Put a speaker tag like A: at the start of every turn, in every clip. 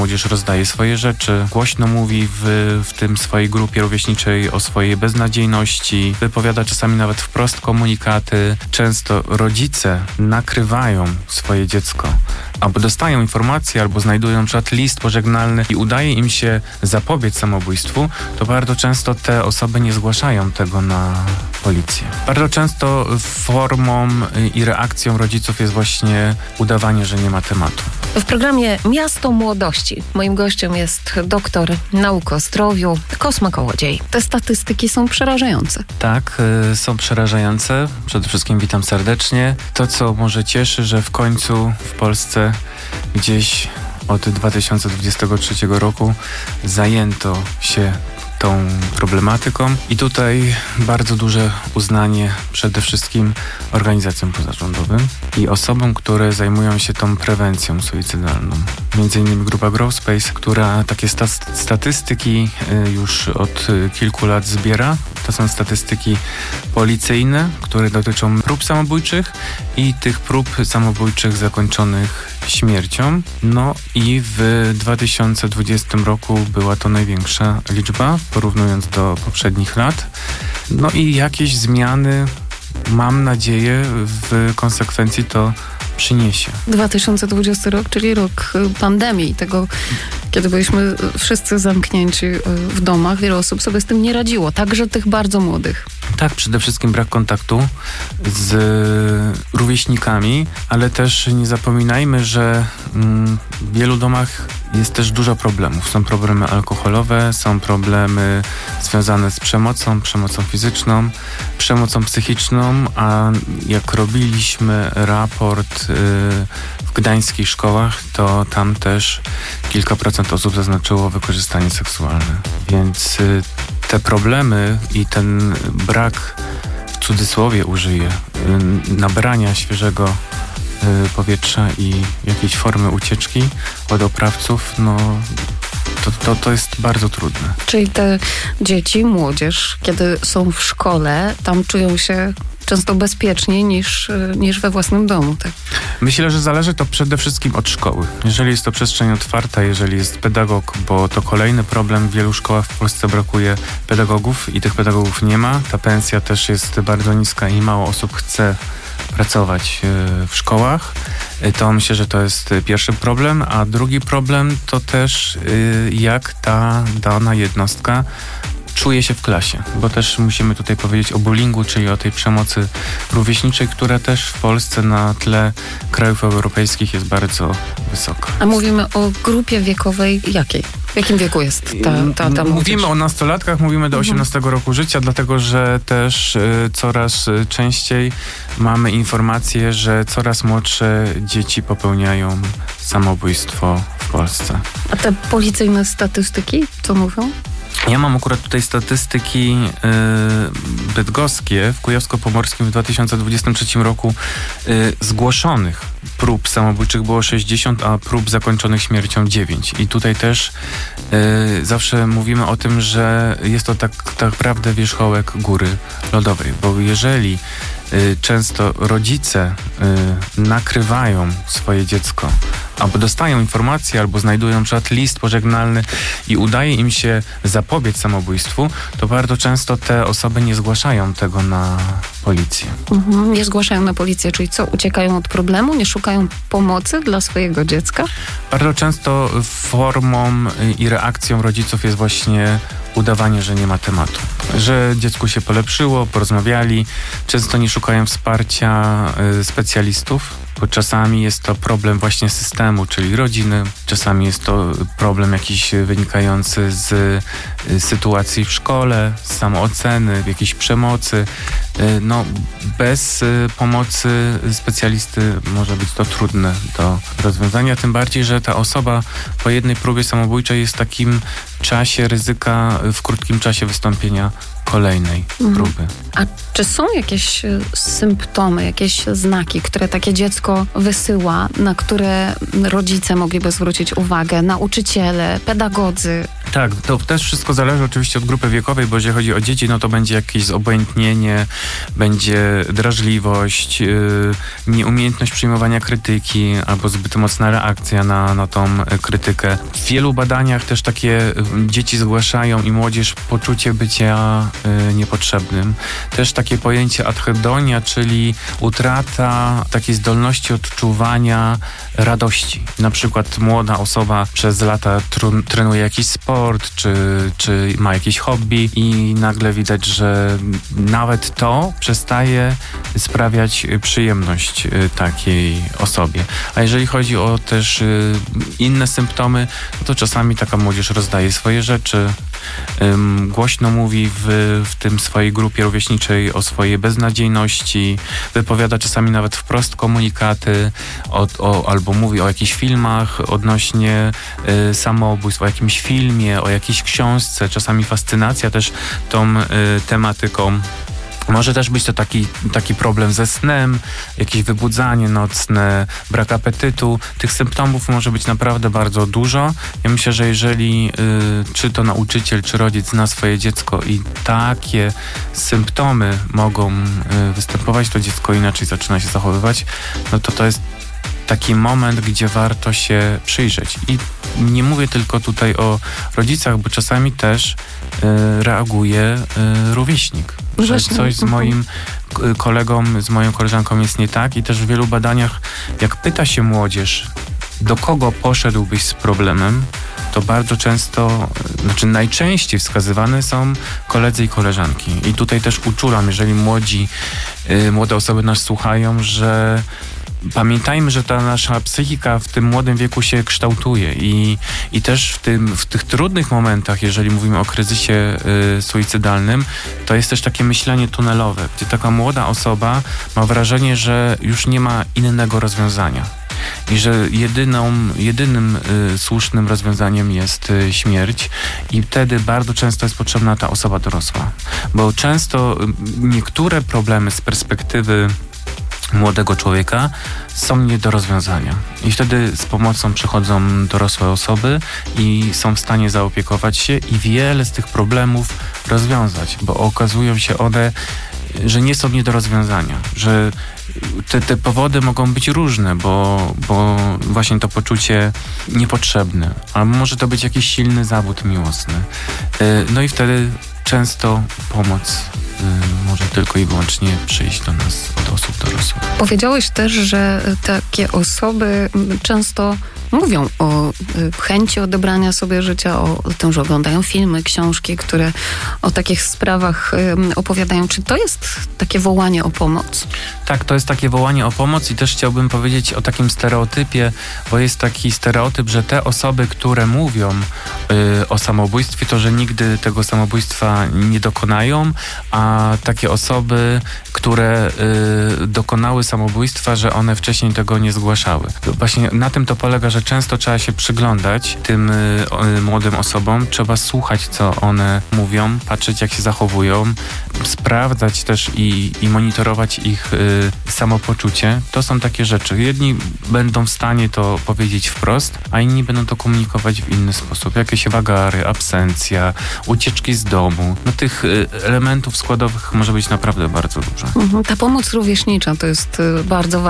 A: Młodzież rozdaje swoje rzeczy, głośno mówi w tym swojej grupie rówieśniczej o swojej beznadziejności, wypowiada czasami nawet wprost komunikaty. Często rodzice nakrywają swoje dziecko, albo dostają informacje, albo znajdują na przykład list pożegnalny i udaje im się zapobiec samobójstwu, to bardzo często te osoby nie zgłaszają tego na policję. Bardzo często formą i reakcją rodziców jest właśnie udawanie, że nie ma tematu.
B: W programie Miasto Młodości moim gościem jest doktor nauk o zdrowiu Kosma Kołodziej. Te statystyki są przerażające.
A: Tak, są przerażające. Przede wszystkim witam serdecznie. To, co może cieszy, że w końcu w Polsce gdzieś od 2023 roku zajęto się tą problematyką i tutaj bardzo duże uznanie przede wszystkim organizacjom pozarządowym i osobom, które zajmują się tą prewencją suicydalną. Między innymi grupa Grow Space, która takie statystyki już od kilku lat zbiera. To są statystyki policyjne, które dotyczą prób samobójczych i tych prób samobójczych zakończonych śmiercią. No i w 2020 roku była to największa liczba, porównując do poprzednich lat. No i jakieś zmiany, mam nadzieję, w konsekwencji to przyniesie.
B: 2020 rok, czyli rok pandemii, tego, kiedy byliśmy wszyscy zamknięci w domach. Wiele osób sobie z tym nie radziło, także tych bardzo młodych.
A: Tak, przede wszystkim brak kontaktu z rówieśnikami, ale też nie zapominajmy, że w wielu domach jest też dużo problemów. Są problemy alkoholowe, są problemy związane z przemocą fizyczną, przemocą psychiczną, a jak robiliśmy raport w gdańskich szkołach, to tam też kilka procent osób zaznaczyło wykorzystanie seksualne. Więc te problemy i ten brak, w cudzysłowie użyję, nabrania świeżego powietrza i jakiejś formy ucieczki od oprawców, no to jest bardzo trudne.
B: Czyli te dzieci, młodzież, kiedy są w szkole, tam czują się często bezpieczniej niż we własnym domu, tak?
A: Myślę, że zależy to przede wszystkim od szkoły. Jeżeli jest to przestrzeń otwarta, jeżeli jest pedagog, bo to kolejny problem, w wielu szkołach w Polsce brakuje pedagogów i tych pedagogów nie ma. Ta pensja też jest bardzo niska i mało osób chce pracować w szkołach. To myślę, że to jest pierwszy problem, a drugi problem to też jak ta dana jednostka czuje się w klasie, bo też musimy tutaj powiedzieć o bullyingu, czyli o tej przemocy rówieśniczej, która też w Polsce na tle krajów europejskich jest bardzo wysoka.
B: A mówimy o grupie wiekowej jakiej? W jakim wieku jest ta młodzież?
A: Mówimy o nastolatkach, mówimy do 18 roku życia, dlatego że też coraz częściej mamy informacje, że coraz młodsze dzieci popełniają samobójstwo w Polsce.
B: A te policyjne statystyki, co mówią?
A: Ja mam akurat tutaj statystyki bydgoskie. W Kujawsko-Pomorskim w 2023 roku zgłoszonych prób samobójczych było 60, a prób zakończonych śmiercią 9. I tutaj też zawsze mówimy o tym, że jest to tak naprawdę wierzchołek góry lodowej, bo jeżeli często rodzice nakrywają swoje dziecko, albo dostają informacje, albo znajdują na przykład list pożegnalny i udaje im się zapobiec samobójstwu, to bardzo często te osoby nie zgłaszają tego na policję.
B: Nie zgłaszają na policję, czyli co? Uciekają od problemu? Nie szukają pomocy dla swojego dziecka?
A: Bardzo często formą i reakcją rodziców jest właśnie udawanie, że nie ma tematu. Że dziecku się polepszyło, porozmawiali. Często nie szukają wsparcia specjalistów, bo czasami jest to problem właśnie systemu, czyli rodziny. Czasami jest to problem jakiś wynikający z sytuacji w szkole, z samooceny, jakiejś przemocy. No, bez pomocy specjalisty może być to trudne do rozwiązania, tym bardziej, że ta osoba po jednej próbie samobójczej jest w takim czasie ryzyka, w krótkim czasie wystąpienia kolejnej próby.
B: A czy są jakieś symptomy, jakieś znaki, które takie dziecko wysyła, na które rodzice mogliby zwrócić uwagę, nauczyciele, pedagodzy?
A: Tak, to też wszystko zależy oczywiście od grupy wiekowej, bo jeżeli chodzi o dzieci, no to będzie jakieś zobojętnienie, będzie drażliwość, nieumiejętność przyjmowania krytyki albo zbyt mocna reakcja na tą krytykę. W wielu badaniach też takie dzieci zgłaszają i młodzież poczucie bycia niepotrzebnym. Też takie pojęcie adhedonia, czyli utrata takiej zdolności odczuwania radości. Na przykład młoda osoba przez lata trenuje jakiś sport, czy ma jakieś hobby i nagle widać, że nawet to przestaje sprawiać przyjemność takiej osobie. A jeżeli chodzi o też inne symptomy, no to czasami taka młodzież rozdaje swoje rzeczy, głośno mówi w tym swojej grupie rówieśniczej o swojej beznadziejności, wypowiada czasami nawet wprost komunikaty albo mówi o jakichś filmach odnośnie samobójstw, o jakimś filmie, o jakiejś książce, czasami fascynacja też tą tematyką. Może też być to taki problem ze snem, jakieś wybudzanie nocne, brak apetytu. Tych symptomów może być naprawdę bardzo dużo. Ja myślę, że jeżeli czy to nauczyciel, czy rodzic zna swoje dziecko i takie symptomy mogą występować, to dziecko inaczej zaczyna się zachowywać, no to jest taki moment, gdzie warto się przyjrzeć. I nie mówię tylko tutaj o rodzicach, bo czasami też reaguje rówieśnik. Że coś z moim kolegą, z moją koleżanką jest nie tak i też w wielu badaniach, jak pyta się młodzież, do kogo poszedłbyś z problemem, to bardzo często, najczęściej wskazywane są koledzy i koleżanki. I tutaj też uczulam, jeżeli młode osoby nas słuchają, że pamiętajmy, że ta nasza psychika w tym młodym wieku się kształtuje i też w tych trudnych momentach, jeżeli mówimy o kryzysie suicydalnym, to jest też takie myślenie tunelowe, gdzie taka młoda osoba ma wrażenie, że już nie ma innego rozwiązania i że jedynym słusznym rozwiązaniem jest śmierć i wtedy bardzo często jest potrzebna ta osoba dorosła, bo często niektóre problemy z perspektywy młodego człowieka są nie do rozwiązania. I wtedy z pomocą przychodzą dorosłe osoby i są w stanie zaopiekować się i wiele z tych problemów rozwiązać, bo okazują się one, że nie są nie do rozwiązania, że te powody mogą być różne, bo właśnie to poczucie niepotrzebne, albo może to być jakiś silny zawód miłosny. No i wtedy często pomoc może tylko i wyłącznie przyjść do nas od osób dorosłych.
B: Powiedziałeś też, że takie osoby często mówią o chęci odebrania sobie życia, o tym, że oglądają filmy, książki, które o takich sprawach opowiadają. Czy to jest takie wołanie o pomoc?
A: Tak, to jest takie wołanie o pomoc i też chciałbym powiedzieć o takim stereotypie, bo jest taki stereotyp, że te osoby, które mówią o samobójstwie, to że nigdy tego samobójstwa nie dokonają, a takie osoby, które dokonały samobójstwa, że one wcześniej tego nie zgłaszały. Właśnie na tym to polega, że często trzeba się przyglądać tym młodym osobom, trzeba słuchać, co one mówią, patrzeć, jak się zachowują, sprawdzać też i monitorować ich samopoczucie. To są takie rzeczy. Jedni będą w stanie to powiedzieć wprost, a inni będą to komunikować w inny sposób. Jakieś wagary, absencja, ucieczki z domu. No tych elementów składowych może być naprawdę bardzo dużo.
B: Ta pomoc rówieśnicza to jest bardzo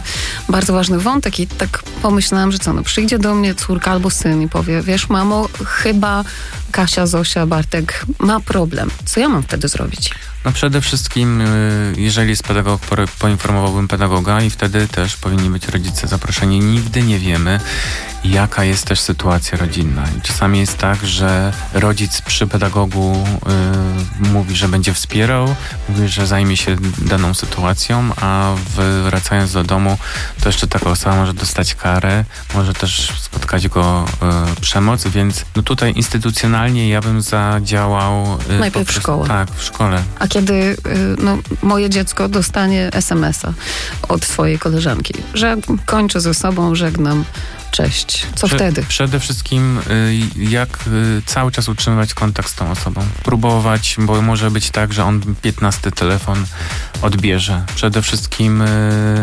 B: ważny wątek i tak pomyślałam, że przyjdzie do mnie córka albo syn i powie, wiesz mamo, chyba Kasia, Zosia, Bartek ma problem. Co ja mam wtedy zrobić?
A: No przede wszystkim, jeżeli jest pedagog, poinformowałbym pedagoga i wtedy też powinni być rodzice zaproszeni. Nigdy nie wiemy, jaka jest też sytuacja rodzinna. I czasami jest tak, że rodzic przy pedagogu mówi, że będzie wspierał, mówi, że zajmie się daną sytuacją, a wracając do domu, to jeszcze taka osoba może dostać karę, może też spotkać go przemoc, więc no tutaj instytucjonalnie ja bym zadziałał...
B: Najpierw w szkole.
A: Tak, w szkole.
B: A kiedy moje dziecko dostanie SMS-a od swojej koleżanki, że kończę ze sobą, żegnam, cześć. Co wtedy?
A: Przede wszystkim jak cały czas utrzymywać kontakt z tą osobą. Próbować, bo może być tak, że on 15 telefon odbierze. Przede wszystkim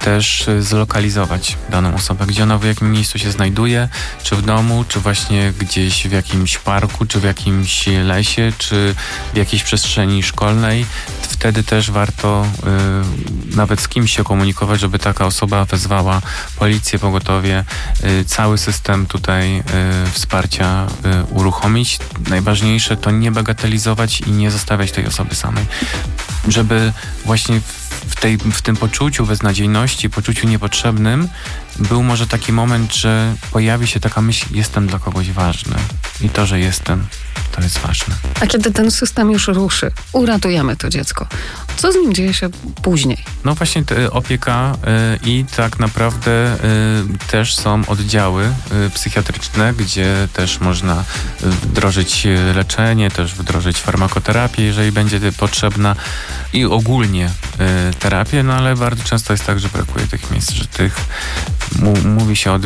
A: też zlokalizować daną osobę, gdzie ona w jakim miejscu się znajduje, czy w domu, czy właśnie gdzieś w jakimś parku, czy w jakimś lesie, czy w jakiejś przestrzeni szkolnej. Wtedy też warto nawet z kimś się komunikować, żeby taka osoba wezwała policję, pogotowie, cały system tutaj wsparcia uruchomić. Najważniejsze to nie bagatelizować i nie zostawiać tej osoby samej. Żeby właśnie w tym poczuciu beznadziejności, poczuciu niepotrzebnym był może taki moment, że pojawi się taka myśl, jestem dla kogoś ważny. I to, że jestem, to jest ważne.
B: A kiedy ten system już ruszy, uratujemy to dziecko, co z nim dzieje się później?
A: No właśnie opieka i tak naprawdę też są oddziały psychiatryczne, gdzie też można wdrożyć leczenie, też wdrożyć farmakoterapię, jeżeli będzie potrzebna i ogólnie terapię, no ale bardzo często jest tak, że brakuje tych miejsc, że mówi się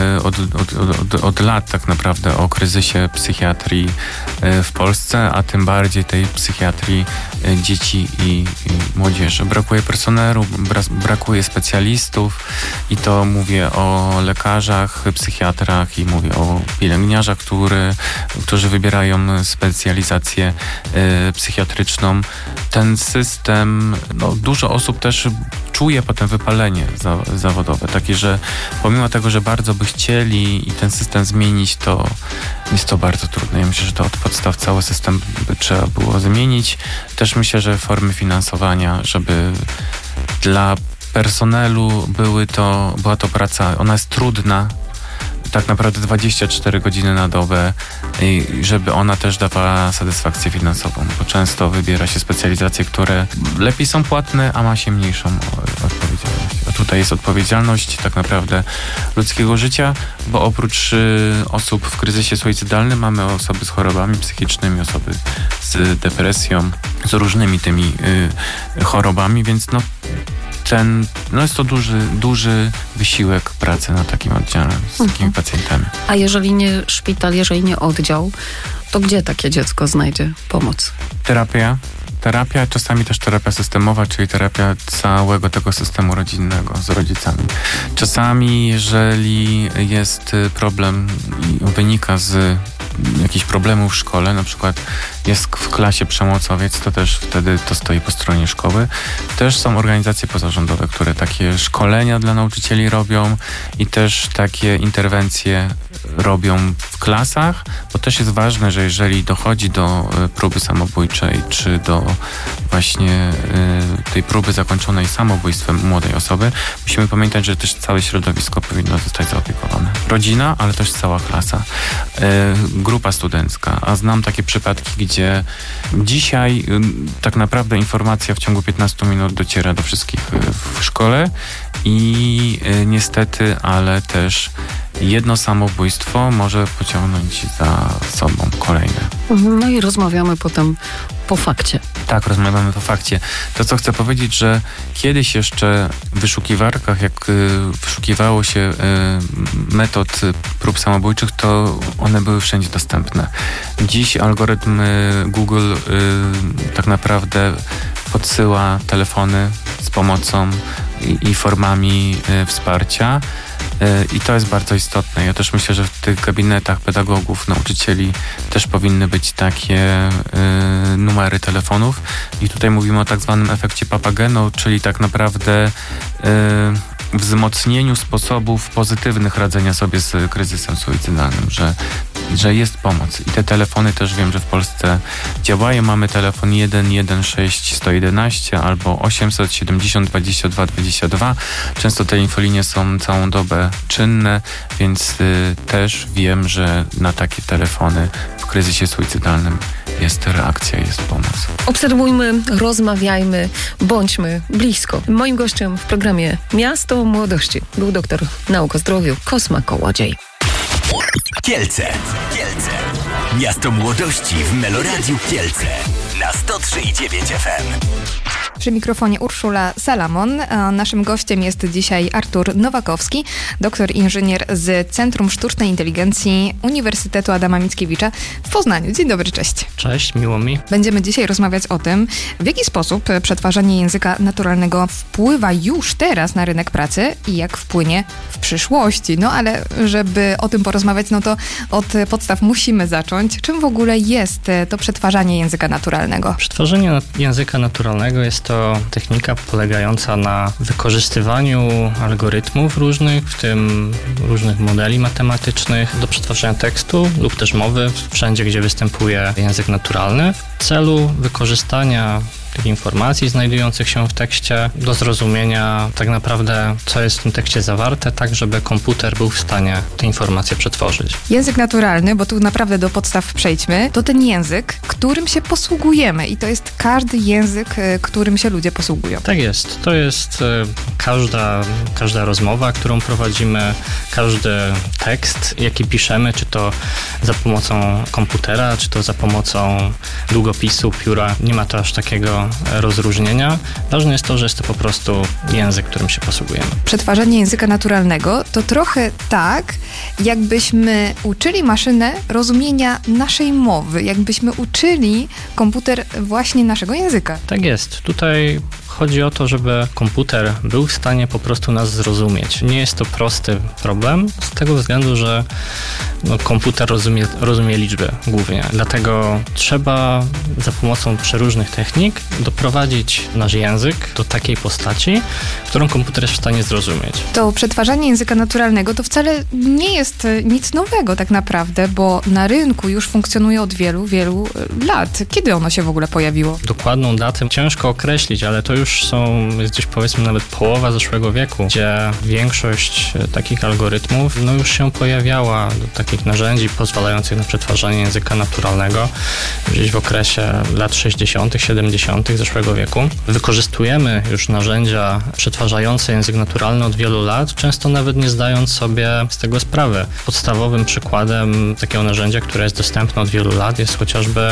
A: od lat tak naprawdę o kryzysie psychiatrii w Polsce, a tym bardziej tej psychiatrii dzieci i młodzieży. Brakuje personelu, brakuje specjalistów i to mówię o lekarzach, psychiatrach i mówię o pielęgniarzach, którzy wybierają specjalizację psychiatryczną. Ten system, dużo osób też czuje potem wypalenie zawodowe, takie, że pomimo tego, że bardzo by chcieli i ten system zmienić, to jest to bardzo trudne. Ja myślę, że to od podstaw cały system by trzeba było zmienić. Też myślę, że formy finansowania, żeby dla personelu była to praca, ona jest trudna, tak naprawdę 24 godziny na dobę i żeby ona też dawała satysfakcję finansową, bo często wybiera się specjalizacje, które lepiej są płatne, a ma się mniejszą odpowiedzialność. A tutaj jest odpowiedzialność tak naprawdę ludzkiego życia, bo oprócz osób w kryzysie suicydalnym mamy osoby z chorobami psychicznymi, osoby z depresją, z różnymi tymi chorobami, więc jest to duży wysiłek pracy na takim oddziale z takimi pacjentami.
B: A jeżeli nie szpital, jeżeli nie oddział, to gdzie takie dziecko znajdzie pomoc? Terapia, czasami też terapia systemowa, czyli terapia całego tego systemu rodzinnego z rodzicami. Czasami, jeżeli jest problem i wynika z jakichś problemów w szkole, na przykład jest w klasie przemocowiec, to też wtedy to stoi po stronie szkoły. Też są organizacje pozarządowe, które takie szkolenia dla nauczycieli robią i też takie interwencje robią w klasach, bo też jest ważne, że jeżeli dochodzi do próby samobójczej, czy do właśnie tej próby zakończonej samobójstwem młodej osoby, musimy pamiętać, że też całe środowisko powinno zostać zaopiekowane. Rodzina, ale też cała klasa. Grupa studencka, a znam takie przypadki, gdzie dzisiaj tak naprawdę informacja w ciągu 15 minut dociera do wszystkich w szkole i niestety, ale też jedno samobójstwo może pociągnąć za sobą kolejne. No i rozmawiamy potem po fakcie.
A: Tak, rozmawiamy po fakcie. To, co chcę powiedzieć, że kiedyś jeszcze w wyszukiwarkach, jak wyszukiwało się metod prób samobójczych, to one były wszędzie dostępne. Dziś algorytm Google tak naprawdę podsyła telefony z pomocą i formami wsparcia. I to jest bardzo istotne. Ja też myślę, że w tych gabinetach pedagogów, nauczycieli też powinny być takie numery telefonów. I tutaj mówimy o tak zwanym efekcie Papageno, czyli tak naprawdę wzmocnieniu sposobów pozytywnych radzenia sobie z kryzysem suicydalnym, że jest pomoc. I te telefony też wiem, że w Polsce działają. Mamy telefon 116 111 albo 870 22 22. Często te infolinie są całą dobę czynne, więc też wiem, że na takie telefony w kryzysie suicydalnym jest reakcja, jest pomoc.
C: Obserwujmy, rozmawiajmy, bądźmy blisko. Moim gościem w programie Miasto Młodości był doktor nauk o zdrowiu Kosma Kołodziej.
D: Kielce. Miasto Młodości w Meloradiu Kielce na 103,9 FM.
E: Przy mikrofonie Urszula Salamon. A naszym gościem jest dzisiaj Artur Nowakowski, doktor inżynier z Centrum Sztucznej Inteligencji Uniwersytetu Adama Mickiewicza w Poznaniu. Dzień dobry, cześć.
F: Cześć, miło mi.
E: Będziemy dzisiaj rozmawiać o tym, w jaki sposób przetwarzanie języka naturalnego wpływa już teraz na rynek pracy i jak wpłynie w przyszłości. No ale żeby o tym porozmawiać, no to od podstaw musimy zacząć. Czym w ogóle jest to przetwarzanie języka naturalnego?
F: Przetwarzanie języka naturalnego jest to technika polegająca na wykorzystywaniu algorytmów różnych, w tym różnych modeli matematycznych do przetwarzania tekstu lub też mowy wszędzie, gdzie występuje język naturalny w celu wykorzystania tych informacji znajdujących się w tekście do zrozumienia tak naprawdę, co jest w tym tekście zawarte, tak żeby komputer był w stanie te informacje przetworzyć.
E: Język naturalny, bo tu naprawdę do podstaw przejdźmy, to ten język, którym się posługujemy i to jest każdy język, którym się ludzie posługują.
F: Tak jest. To jest każda rozmowa, którą prowadzimy, każdy tekst, jaki piszemy, czy to za pomocą komputera, czy to za pomocą długopisu, pióra. Nie ma to aż takiego rozróżnienia. Ważne jest to, że jest to po prostu język, którym się posługujemy.
E: Przetwarzanie języka naturalnego to trochę tak, jakbyśmy uczyli maszynę rozumienia naszej mowy, jakbyśmy uczyli komputer właśnie naszego języka.
F: Tak jest. Tutaj chodzi o to, żeby komputer był w stanie po prostu nas zrozumieć. Nie jest to prosty problem z tego względu, że komputer rozumie liczby głównie. Dlatego trzeba za pomocą przeróżnych technik doprowadzić nasz język do takiej postaci, którą komputer jest w stanie zrozumieć.
E: To przetwarzanie języka naturalnego to wcale nie jest nic nowego tak naprawdę, bo na rynku już funkcjonuje od wielu, wielu lat. Kiedy ono się w ogóle pojawiło?
F: Dokładną datę ciężko określić, ale to już jest gdzieś powiedzmy nawet połowa zeszłego wieku, gdzie większość takich algorytmów już się pojawiała do takich narzędzi pozwalających na przetwarzanie języka naturalnego gdzieś w okresie lat 60., 70. zeszłego wieku. Wykorzystujemy już narzędzia przetwarzające język naturalny od wielu lat, często nawet nie zdając sobie z tego sprawy. Podstawowym przykładem takiego narzędzia, które jest dostępne od wielu lat, jest chociażby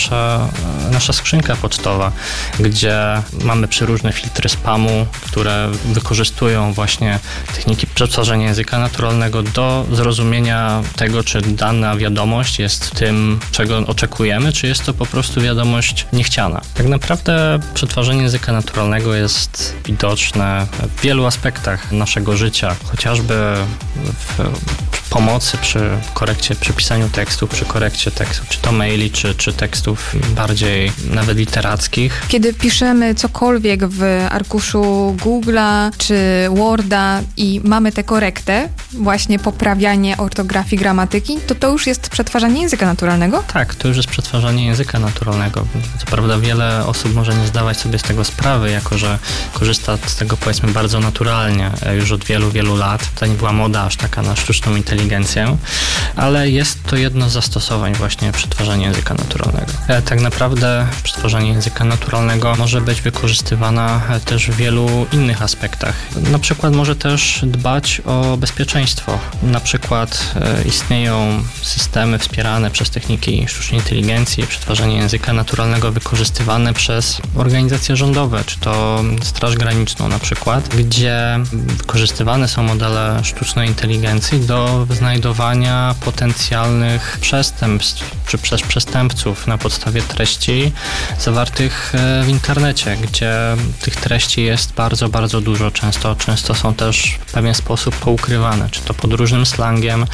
F: nasza skrzynka pocztowa, gdzie mamy przeróżne filtry spamu, które wykorzystują właśnie techniki przetwarzania języka naturalnego do zrozumienia tego, czy dana wiadomość jest tym, czego oczekujemy, czy jest to po prostu wiadomość niechciana. Tak naprawdę przetwarzanie języka naturalnego jest widoczne w wielu aspektach naszego życia, chociażby w pomocy przy pisaniu tekstu, przy korekcie tekstu, czy to maili, czy tekstów bardziej nawet literackich.
E: Kiedy piszemy cokolwiek w arkuszu Google'a czy Worda i mamy tę korektę, właśnie poprawianie ortografii, gramatyki, to już jest przetwarzanie języka naturalnego?
F: Tak, to już jest przetwarzanie języka naturalnego. Co prawda wiele osób może nie zdawać sobie z tego sprawy, jako że korzysta z tego powiedzmy bardzo naturalnie już od wielu, wielu lat. To nie była moda aż taka na sztuczną inteligencję, ale jest to jedno z zastosowań właśnie przetwarzania języka naturalnego. Tak naprawdę przetwarzanie języka naturalnego może być wykorzystywana też w wielu innych aspektach. Na przykład może też dbać o bezpieczeństwo. Na przykład istnieją systemy wspierane przez techniki sztucznej inteligencji, przetwarzanie języka naturalnego wykorzystywane przez organizacje rządowe, czy to Straż Graniczną na przykład, gdzie wykorzystywane są modele sztucznej inteligencji do znajdowania potencjalnych przestępstw, czy przez przestępców na podstawie treści zawartych w internecie, gdzie tych treści jest bardzo, bardzo dużo. Często są też w pewien sposób poukrywane, czy to pod różnym slangiem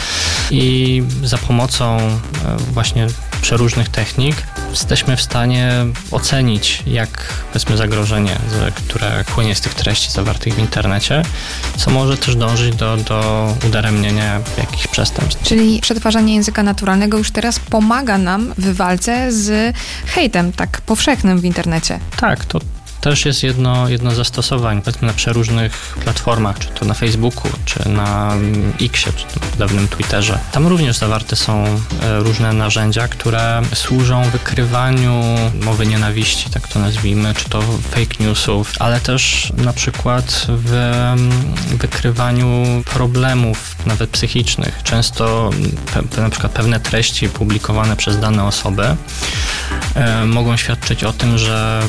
F: i za pomocą właśnie przeróżnych technik jesteśmy w stanie ocenić, jak powiedzmy zagrożenie, które płynie z tych treści zawartych w internecie, co może też dążyć do udaremnienia jakichś przestępstw.
E: Czyli przetwarzanie języka naturalnego już teraz pomaga nam w walce z hejtem tak powszechnym w internecie.
F: Tak, to też jest jedno z zastosowań, powiedzmy na przeróżnych platformach, czy to na Facebooku, czy na Xie, czy w dawnym Twitterze. Tam również zawarte są różne narzędzia, które służą wykrywaniu mowy nienawiści, tak to nazwijmy, czy to fake newsów, ale też na przykład w wykrywaniu problemów nawet psychicznych. Często na przykład pewne treści publikowane przez dane osoby mogą świadczyć o tym, że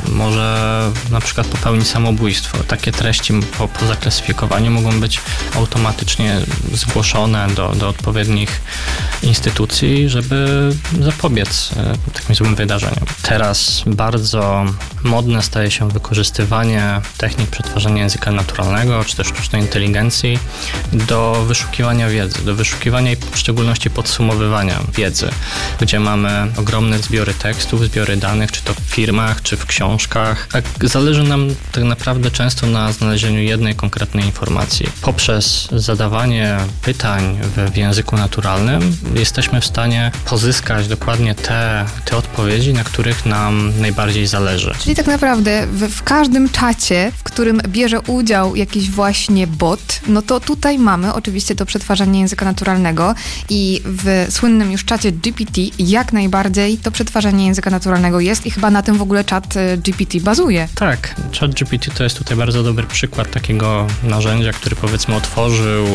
F: może na przykład popełnić samobójstwo. Takie treści po zaklasyfikowaniu mogą być automatycznie zgłoszone do odpowiednich instytucji, żeby zapobiec takim złym wydarzeniom. Teraz bardzo modne staje się wykorzystywanie technik przetwarzania języka naturalnego, czy też sztucznej inteligencji do wyszukiwania wiedzy, do wyszukiwania i w szczególności podsumowywania wiedzy, gdzie mamy ogromne zbiory tekstów, zbiory danych, czy to w firmach, czy w książkach. Tak, zależy nam tak naprawdę często na znalezieniu jednej konkretnej informacji. Poprzez zadawanie pytań w języku naturalnym jesteśmy w stanie pozyskać dokładnie te odpowiedzi, na których nam najbardziej zależy.
E: Czyli tak naprawdę w każdym czacie, w którym bierze udział jakiś właśnie bot, no to tutaj mamy oczywiście to przetwarzanie języka naturalnego i w słynnym już czacie GPT jak najbardziej to przetwarzanie języka naturalnego jest i chyba na tym w ogóle czat GPT bazuje.
F: Tak, czat GPT to jest tutaj bardzo dobry przykład takiego narzędzia, który powiedzmy otworzył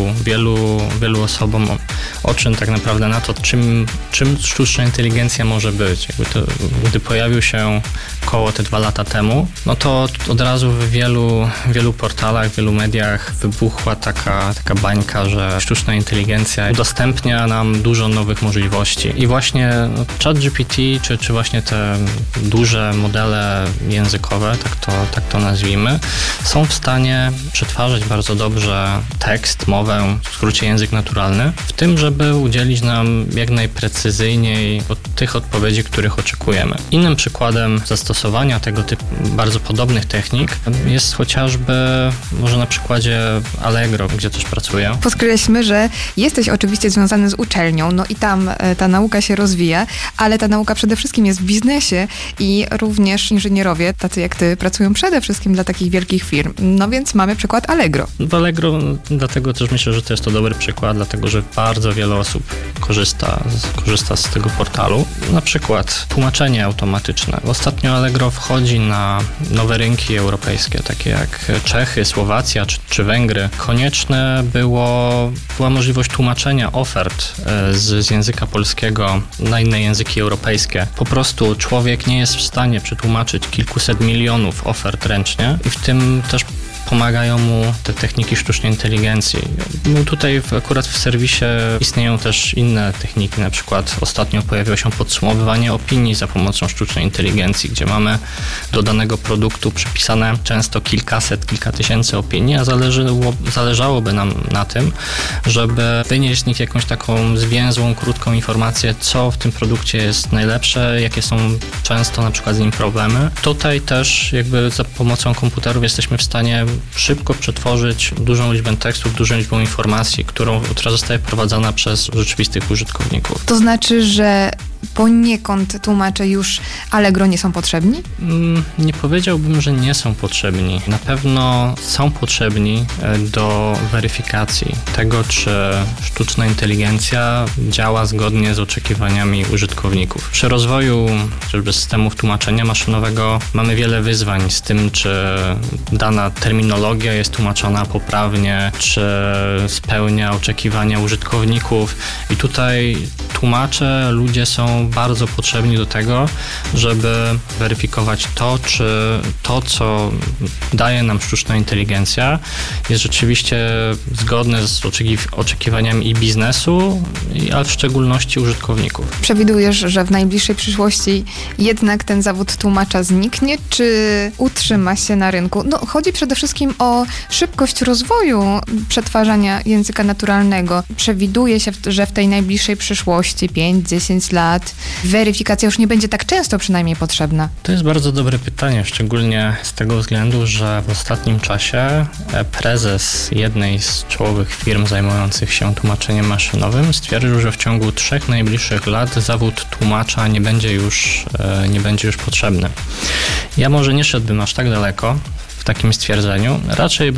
F: wielu osobom oczy tak naprawdę na to, czym sztuczna inteligencja może być. Gdy pojawił się około te 2 lata temu, no to od razu w wielu portalach, w wielu mediach wybuchła taka bańka, że sztuczna inteligencja udostępnia nam dużo nowych możliwości. I właśnie ChatGPT, czy właśnie te duże modele językowe, tak to nazwijmy, są w stanie przetwarzać bardzo dobrze tekst, mowę, w skrócie język naturalny, w tym, żeby udzielić nam jak najprecyzyjniej tych odpowiedzi, których oczekujemy. Innym przykładem zastosowania tego typu bardzo podobnych technik jest chociażby może na przykładzie Allegro, gdzie też pracuję.
E: Podkreślmy, że jesteś oczywiście związany z uczelnią, no i tam ta nauka się rozwija, ale ta nauka przede wszystkim jest w biznesie i również inżynierowie, tacy jak ty, pracują przede wszystkim dla takich wielkich firm. No więc mamy przykład Allegro.
F: W Allegro dlatego też myślę, że to jest to dobry przykład, dlatego że bardzo wiele osób korzysta z tego portalu. Na przykład tłumaczenie automatyczne. Ostatnio Allegro wchodzi na nowe rynki europejskie, takie jak Czechy, Słowacja czy Węgry. Konieczne była możliwość tłumaczenia ofert z języka polskiego na inne języki europejskie. Po prostu człowiek nie jest w stanie przetłumaczyć kilkuset milionów ofert ręcznie i w tym też pomagają mu te techniki sztucznej inteligencji. No tutaj akurat w serwisie istnieją też inne techniki, na przykład ostatnio pojawiło się podsumowywanie opinii za pomocą sztucznej inteligencji, gdzie mamy do danego produktu przypisane często kilkaset, kilka tysięcy opinii, a zależałoby nam na tym, żeby wynieść z nich jakąś taką zwięzłą, krótką informację, co w tym produkcie jest najlepsze, jakie są często na przykład z nim problemy. Tutaj też jakby za pomocą komputerów jesteśmy w stanie szybko przetworzyć dużą liczbę tekstów, dużą liczbę informacji, która zostaje prowadzona przez rzeczywistych użytkowników.
E: To znaczy, że poniekąd tłumacze już Allegro nie są potrzebni?
F: Nie powiedziałbym, że nie są potrzebni. Na pewno są potrzebni do weryfikacji tego, czy sztuczna inteligencja działa zgodnie z oczekiwaniami użytkowników. Przy rozwoju chociażby systemów tłumaczenia maszynowego mamy wiele wyzwań z tym, czy dana terminologia jest tłumaczona poprawnie, czy spełnia oczekiwania użytkowników. I tutaj tłumacze, ludzie są bardzo potrzebni do tego, żeby weryfikować to, czy to, co daje nam sztuczna inteligencja, jest rzeczywiście zgodne z oczekiwaniami i biznesu, ale w szczególności użytkowników.
E: Przewidujesz, że w najbliższej przyszłości jednak ten zawód tłumacza zniknie, czy utrzyma się na rynku? No, chodzi przede wszystkim o szybkość rozwoju przetwarzania języka naturalnego. Przewiduje się, że w tej najbliższej przyszłości, 5-10 lat, weryfikacja już nie będzie tak często przynajmniej potrzebna.
F: To jest bardzo dobre pytanie, szczególnie z tego względu, że w ostatnim czasie prezes jednej z czołowych firm zajmujących się tłumaczeniem maszynowym stwierdził, że w ciągu 3 najbliższych lat zawód tłumacza nie będzie już potrzebny. Ja może nie szedłbym aż tak daleko w takim stwierdzeniu. Raczej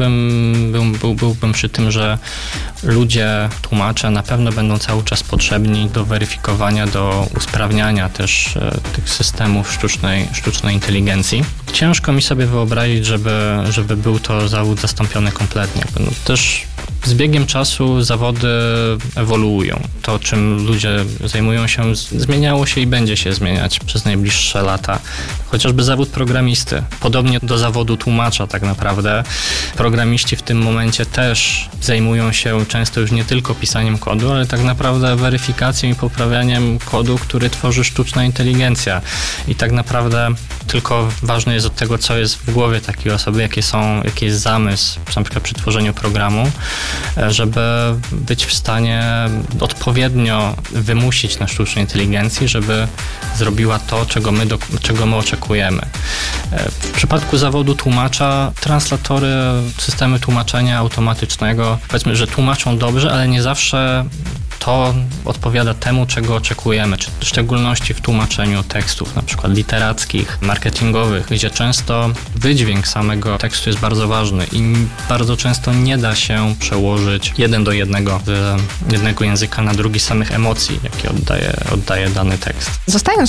F: byłbym przy tym, że ludzie, tłumacze na pewno będą cały czas potrzebni do weryfikowania, do usprawniania też tych systemów sztucznej inteligencji. Ciężko mi sobie wyobrazić, żeby był to zawód zastąpiony kompletnie. No, też Z biegiem czasu zawody ewoluują. To, czym ludzie zajmują się, zmieniało się i będzie się zmieniać przez najbliższe lata. Chociażby zawód programisty. Podobnie do zawodu tłumacza tak naprawdę. Programiści w tym momencie też zajmują się często już nie tylko pisaniem kodu, ale tak naprawdę weryfikacją i poprawianiem kodu, który tworzy sztuczna inteligencja. I tak naprawdę tylko ważne jest od tego, co jest w głowie takiej osoby, jaki jest zamysł, na przykład przy tworzeniu programu, żeby być w stanie odpowiednio wymusić na sztucznej inteligencji, żeby zrobiła to, czego my oczekujemy. W przypadku zawodu tłumacza, translatory, systemy tłumaczenia automatycznego, powiedzmy, że tłumaczą dobrze, ale nie zawsze to odpowiada temu, czego oczekujemy, w szczególności w tłumaczeniu tekstów, na przykład literackich, marketingowych, gdzie często wydźwięk samego tekstu jest bardzo ważny i bardzo często nie da się przełożyć 1 do 1 z jednego języka na drugi samych emocji, jakie oddaje dany tekst.
E: Zostając